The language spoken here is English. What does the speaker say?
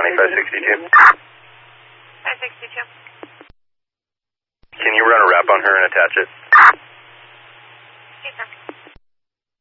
2562. 562. Can you run a wrap on her and attach it?